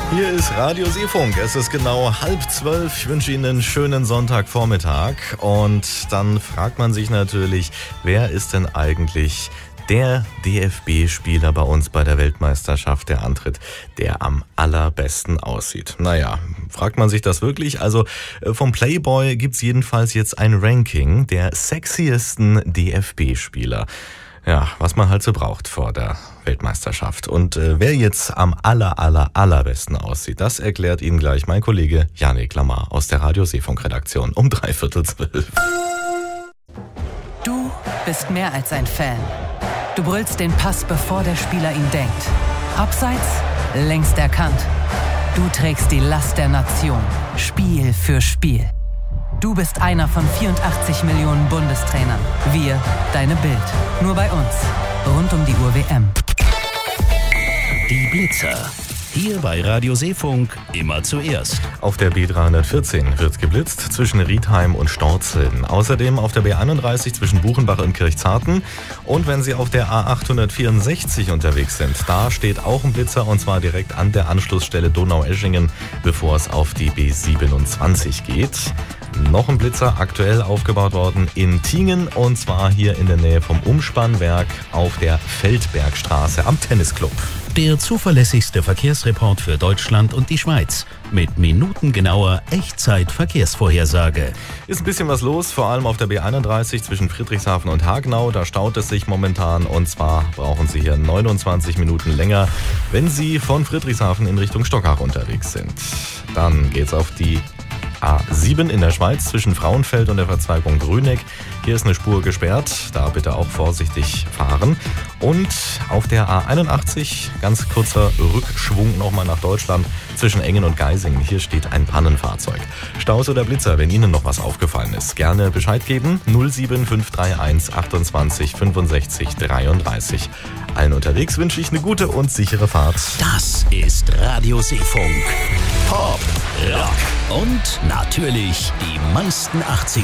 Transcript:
Hier ist Radio Seefunk. Es ist genau 11:30. Ich wünsche Ihnen einen schönen Sonntagvormittag. Und dann fragt man sich natürlich, wer ist denn eigentlich der DFB-Spieler bei uns bei der Weltmeisterschaft, der antritt, der am allerbesten aussieht? Naja, fragt man sich das wirklich? Also vom Playboy gibt's jedenfalls jetzt ein Ranking der sexiesten DFB-Spieler. Ja, was man halt so braucht vor der Weltmeisterschaft. Und wer jetzt am allerbesten aussieht, das erklärt Ihnen gleich mein Kollege Yannick Lamar aus der Radio Seefunk-Redaktion um 11:45. Du bist mehr als ein Fan. Du brüllst den Pass, bevor der Spieler ihn denkt. Abseits, längst erkannt. Du trägst die Last der Nation, Spiel für Spiel. Du bist einer von 84 Millionen Bundestrainern. Wir, deine Bild. Nur bei uns. Rund um die Uhr WM. Die Blitzer. Hier bei Radio Seefunk immer zuerst. Auf der B314 wird geblitzt zwischen Riedheim und Storzeln. Außerdem auf der B31 zwischen Buchenbach und Kirchzarten. Und wenn Sie auf der A864 unterwegs sind, da steht auch ein Blitzer, und zwar direkt an der Anschlussstelle Donaueschingen, bevor es auf die B27 geht. Noch ein Blitzer, aktuell aufgebaut worden in Tingen, und zwar hier in der Nähe vom Umspannwerk auf der Feldbergstraße am Tennisclub. Der zuverlässigste Verkehrsreport für Deutschland und die Schweiz mit minutengenauer Echtzeit-Verkehrsvorhersage. Ist ein bisschen was los, vor allem auf der B31 zwischen Friedrichshafen und Hagenau. Da staut es sich momentan, und zwar brauchen Sie hier 29 Minuten länger, wenn Sie von Friedrichshafen in Richtung Stockach unterwegs sind. Dann geht's auf die A7 in der Schweiz zwischen Frauenfeld und der Verzweigung Grüneck. Hier ist eine Spur gesperrt, da bitte auch vorsichtig fahren. Und auf der A81, ganz kurzer Rückschwung nochmal nach Deutschland, zwischen Engen und Geisingen. Hier steht ein Pannenfahrzeug. Staus oder Blitzer, wenn Ihnen noch was aufgefallen ist, gerne Bescheid geben. 07531 28 65 33. Allen unterwegs wünsche ich eine gute und sichere Fahrt. Das ist Radio Seefunk. Pop, Rock und natürlich die meisten 80er.